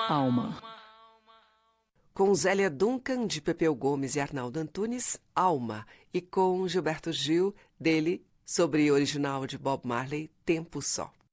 Alma. Com Zélia Duncan, de Pepeu Gomes e Arnaldo Antunes, Alma. E com Gilberto Gil, dele, sobre original de Bob Marley, Tempo Só.